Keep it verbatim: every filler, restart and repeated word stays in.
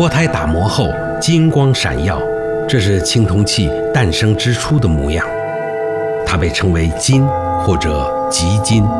脱胎打磨后金光闪耀，这是青铜器诞生之初的模样。它被称为金或者极金。